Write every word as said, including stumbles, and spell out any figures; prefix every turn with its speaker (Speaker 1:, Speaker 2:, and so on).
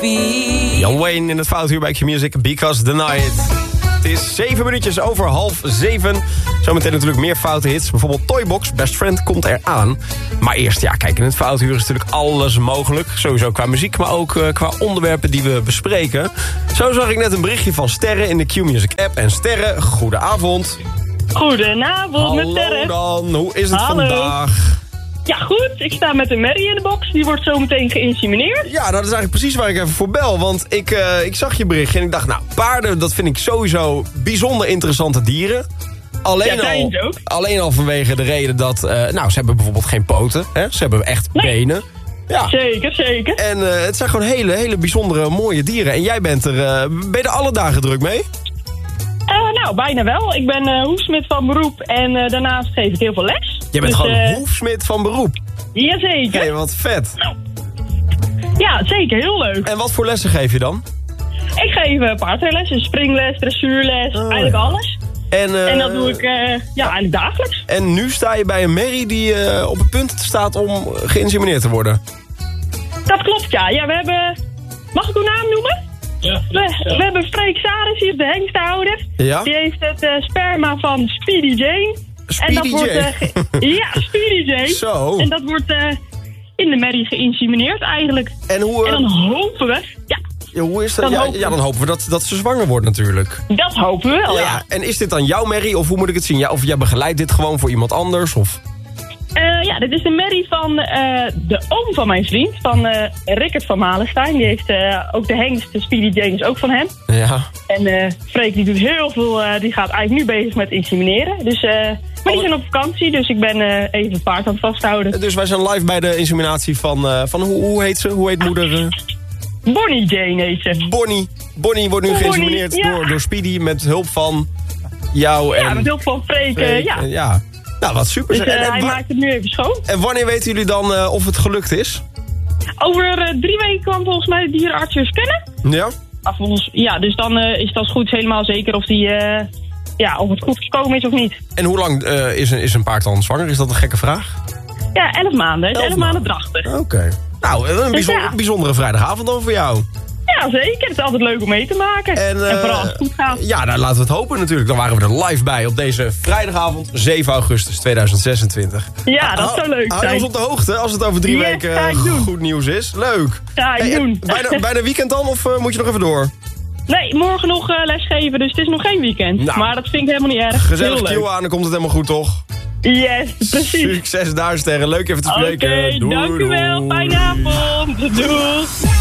Speaker 1: feet.
Speaker 2: Jan Wayne in het Foutuur bij Q-Music, Because the Night. Het is zeven minuutjes over half zeven. Zometeen natuurlijk meer foute hits. Bijvoorbeeld Toybox, Best Friend, komt eraan. Maar eerst, ja, kijk, in het Foutuur is natuurlijk alles mogelijk. Sowieso qua muziek, maar ook uh, qua onderwerpen die we bespreken. Zo zag ik net een berichtje van Sterre in de Q-Music app. En Sterre, goedenavond.
Speaker 3: Goedenavond, met Sterre.
Speaker 2: Hallo dan, hoe is het
Speaker 3: Hallo.
Speaker 2: vandaag?
Speaker 3: Ja, goed. Ik sta met een Mary in de box. Die wordt zo meteen geïnsemineerd.
Speaker 2: Ja, dat is eigenlijk precies waar ik even voor bel. Want ik, uh, ik zag je berichtje en ik dacht, nou, paarden, dat vind ik sowieso bijzonder interessante dieren. Alleen,
Speaker 3: Ja, zijn
Speaker 2: al,
Speaker 3: ze ook.
Speaker 2: alleen al vanwege de reden dat, uh, nou, ze hebben bijvoorbeeld geen poten. Hè? Ze hebben echt
Speaker 3: Nee.
Speaker 2: benen. Ja.
Speaker 3: Zeker, zeker.
Speaker 2: En uh, het zijn gewoon hele, hele bijzondere, mooie dieren. En jij bent er, uh, ben je er alle dagen druk mee?
Speaker 3: Uh, nou, bijna wel. Ik ben uh, hoefsmid van beroep en uh, daarnaast geef ik heel veel les.
Speaker 2: Je bent
Speaker 3: Dus,
Speaker 2: gewoon
Speaker 3: uh,
Speaker 2: hoefsmid van beroep.
Speaker 3: Jazeker.
Speaker 2: Hé, wat vet.
Speaker 3: Ja, zeker. Heel leuk.
Speaker 2: En wat voor lessen geef je dan?
Speaker 3: Ik geef uh, paardrijles, dus springles, dressuurles,
Speaker 2: Oh,
Speaker 3: eigenlijk
Speaker 2: ja.
Speaker 3: alles.
Speaker 2: En, uh,
Speaker 3: En dat doe ik uh, ja, eigenlijk dagelijks.
Speaker 2: En nu sta je bij een merrie die uh, op het punt staat om geïnsemineerd te worden.
Speaker 3: Dat klopt, ja. Ja, we hebben... Mag ik uw naam noemen?
Speaker 4: Ja.
Speaker 3: We, we hebben Freek Saris, die is de hengstehouder.
Speaker 2: Ja?
Speaker 3: Die heeft het uh, sperma van Speedy Jane.
Speaker 2: Speedy
Speaker 3: en dat wordt,
Speaker 2: Jane?
Speaker 3: uh, ge- ja, Speedy Jane.
Speaker 2: Zo.
Speaker 3: En dat wordt uh, in de merrie geïnsemineerd eigenlijk.
Speaker 2: En hoe, uh,
Speaker 3: En dan hopen we... Ja,
Speaker 2: ja, hoe is dat?
Speaker 3: dan
Speaker 2: Ja,
Speaker 3: hopen we-
Speaker 2: ja, dan hopen we dat, dat ze zwanger wordt natuurlijk.
Speaker 3: dat hopen we wel, ja.
Speaker 2: Ja, en is dit dan jouw merrie of hoe moet ik het zien? Ja, of jij begeleidt dit gewoon voor iemand anders? Of...
Speaker 3: Uh, ja, dit is de merrie van uh, de oom van mijn vriend, van uh, Rickert van Malenstein. Die heeft uh, ook de hengst, de Speedy Jane is ook van hem.
Speaker 2: Ja.
Speaker 3: En uh, Freek die doet heel veel, uh, die gaat eigenlijk nu bezig met insemineren. Dus, uh, maar die zijn op vakantie, dus ik ben uh, even het paard aan het vasthouden.
Speaker 2: Dus wij zijn live bij de inseminatie van, uh, van hoe, hoe heet ze? Hoe heet moeder? Uh?
Speaker 3: Bonnie Jane heet ze.
Speaker 2: Bonnie. Bonnie wordt nu
Speaker 3: Bonnie,
Speaker 2: geïnsemineerd
Speaker 3: ja.
Speaker 2: door, door Speedy met hulp van jou en...
Speaker 3: Ja, met hulp van Freek, uh,
Speaker 2: Freek.
Speaker 3: ja.
Speaker 2: En ja. Nou, wat super.
Speaker 3: Dus uh,
Speaker 2: en, en,
Speaker 3: hij
Speaker 2: wa-
Speaker 3: maakt het nu even schoon.
Speaker 2: en wanneer weten jullie dan uh, of het gelukt is?
Speaker 3: Over uh, drie weken kwam volgens mij de dierenarts weer scannen.
Speaker 2: Ja?
Speaker 3: Ah, volgens, ja, dus dan uh, is het als goed helemaal zeker of, die, uh, ja, of het goed gekomen is of niet.
Speaker 2: En hoe lang uh, is, een, is een paard dan zwanger? Is dat een gekke vraag?
Speaker 3: Ja, elf maanden. Het is
Speaker 2: Elf
Speaker 3: elf maanden
Speaker 2: maanden.
Speaker 3: drachtig.
Speaker 2: Oké. Nou, een bijzon-
Speaker 3: ja.
Speaker 2: bijzondere vrijdagavond dan voor jou.
Speaker 3: Ja, zeker. Het is altijd leuk om mee te maken.
Speaker 2: En, uh,
Speaker 3: en vooral als het goed gaat.
Speaker 2: Ja, nou, laten we het hopen natuurlijk. Dan waren we er live bij op deze vrijdagavond, zeven augustus tweeduizend zesentwintig.
Speaker 3: Ja, dat
Speaker 2: Hou-
Speaker 3: zou leuk
Speaker 2: Hou je
Speaker 3: zijn.
Speaker 2: ons op de hoogte als het over drie
Speaker 3: Yes,
Speaker 2: weken
Speaker 3: ga ik
Speaker 2: uh,
Speaker 3: doen.
Speaker 2: goed nieuws is. Leuk.
Speaker 3: Ga ik
Speaker 2: Hey, en
Speaker 3: doen.
Speaker 2: bijna, bijna weekend dan of uh, moet je nog even door?
Speaker 3: Nee, morgen nog uh, lesgeven, dus het is nog geen weekend.
Speaker 2: Nou,
Speaker 3: maar dat vind ik helemaal niet erg.
Speaker 2: Gezellig
Speaker 3: Heel
Speaker 2: Q
Speaker 3: leuk.
Speaker 2: aan, dan komt het helemaal goed toch?
Speaker 3: Yes, precies.
Speaker 2: Succes daar, Sterren. Leuk even te
Speaker 3: Oké,
Speaker 2: spreken. Doei,
Speaker 3: dank u wel.
Speaker 2: doei.
Speaker 3: Fijne avond. Doei.